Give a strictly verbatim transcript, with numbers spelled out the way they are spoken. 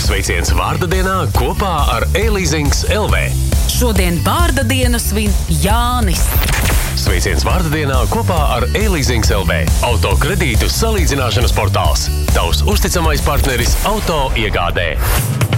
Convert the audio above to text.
Sveiciens vārda dienā kopā ar e-leasings L V. Šodien vārda dienu svin Jānis. Sveiciens vārda dienā kopā ar e-leasings L V. Autokredītu salīdzināšanas portāls. Tavs uzticamais partneris auto iegādē.